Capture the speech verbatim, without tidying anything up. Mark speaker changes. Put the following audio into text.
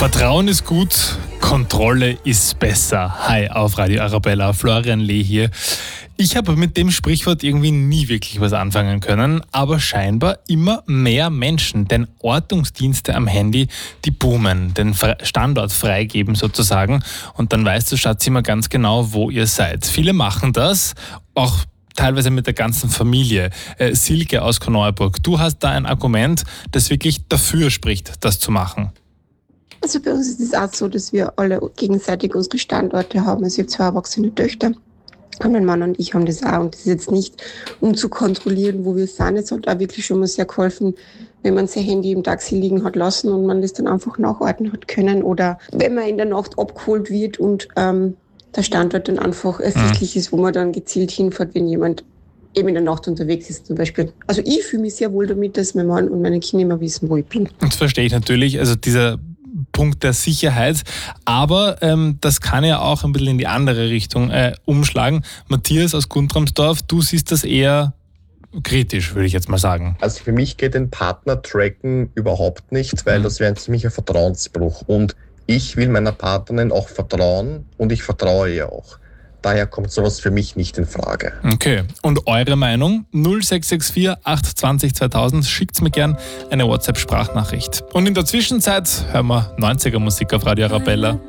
Speaker 1: Vertrauen ist gut, Kontrolle ist besser. Hi, auf Radio Arabella, Florian Lee hier. Ich habe mit dem Sprichwort irgendwie nie wirklich was anfangen können, aber scheinbar immer mehr Menschen, denn Ortungsdienste am Handy, die boomen, den Standort freigeben sozusagen und dann weißt du, Schatz, immer ganz genau, wo ihr seid. Viele machen das, auch teilweise mit der ganzen Familie. Äh, Silke aus Korneuburg, du hast da ein Argument, das wirklich dafür spricht, das zu machen.
Speaker 2: Also bei uns ist es auch so, dass wir alle gegenseitig unsere Standorte haben. Also ich habe zwei erwachsene Töchter. Mein Mann und ich haben das auch. Und das ist jetzt nicht, um zu kontrollieren, wo wir sind. Es hat auch wirklich schon mal sehr geholfen, wenn man sein Handy im Taxi liegen hat lassen und man das dann einfach nachordnen hat können. Oder wenn man in der Nacht abgeholt wird und ähm, der Standort dann einfach ersichtlich ist, wo man dann gezielt hinfährt, wenn jemand eben in der Nacht unterwegs ist zum Beispiel. Also ich fühle mich sehr wohl damit, dass mein Mann und meine Kinder immer wissen, wo ich bin.
Speaker 1: Das verstehe ich natürlich. Also dieser Punkt der Sicherheit, aber ähm, das kann ja auch ein bisschen in die andere Richtung äh, umschlagen. Matthias aus Guntramsdorf, du siehst das eher kritisch, würde ich jetzt mal sagen.
Speaker 3: Also für mich geht den Partner tracken überhaupt nicht, weil mhm. das wäre ein ziemlicher Vertrauensbruch und ich will meiner Partnerin auch vertrauen und ich vertraue ihr auch. Daher kommt sowas für mich nicht in Frage.
Speaker 1: Okay. Und eure Meinung? null sechs sechs vier acht zwei null zweitausend. Schickt mir gern eine WhatsApp-Sprachnachricht. Und in der Zwischenzeit hören wir neunziger Musik auf Radio Arabella.